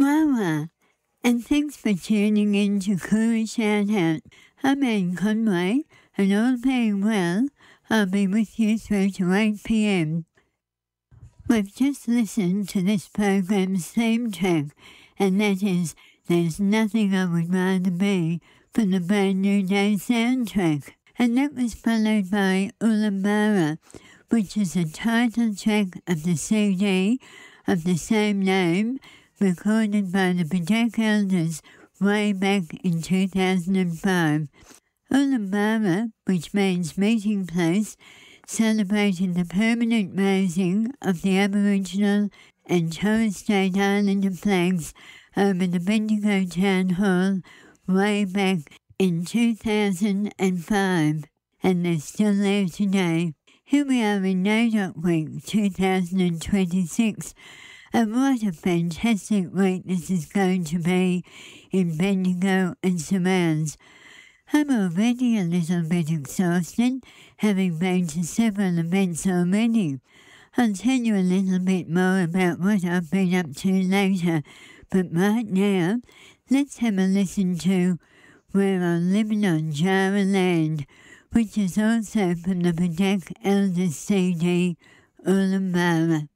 Wawa, and thanks for tuning in to Cool Shout Out. I'm Anne Conway, and all being well, I'll be with you through to 8 p.m. We've just listened to this program's theme track, and that is There's Nothing I Would Rather Be from the Brand New Day soundtrack. And that was followed by Ulambara, which is a title track of the CD of the same name, recorded by the Pajak Elders way back in 2005. Ulambara, which means meeting place, celebrated the permanent raising of the Aboriginal and Torres Strait Islander flags over the Bendigo Town Hall way back in 2005, and they're still there today. Here we are in NAIDOC Week 2026, and what a fantastic week this is going to be in Bendigo and surrounds. I'm already a little bit exhausted, having been to several events already. I'll tell you a little bit more about what I've been up to later, but right now, let's have a listen to We're All Living on Jara Land, which is also from the Pajak Elders CD, Ulambara.